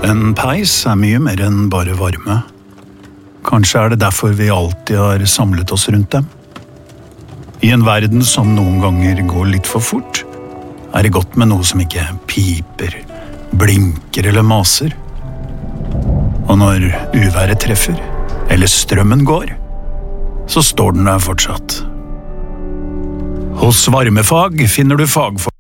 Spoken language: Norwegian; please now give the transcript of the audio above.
En peis er mye mer enn bare varme. Kanskje er det derfor vi alltid har samlet oss rundt dem. I en verden som noen ganger går litt for fort, er det godt med noe som ikke piper, blinker eller maser. Og når uværet treffer, eller strømmen går, så står den der fortsatt. Hos Varmefag finner du fagfolk